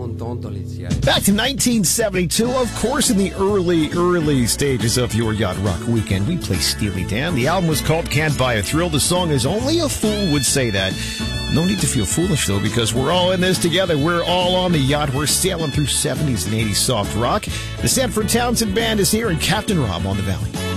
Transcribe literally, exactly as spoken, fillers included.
Back to nineteen seventy-two, of course, in the early, early stages of your Yacht Rock weekend, we play Steely Dan. The album was called Can't Buy a Thrill. The song is Only a Fool Would Say That. No need to feel foolish, though, because we're all in this together. We're all on the yacht. We're sailing through seventies and eighties soft rock. The Sanford Townsend Band is here, and Captain Rob on the Valley.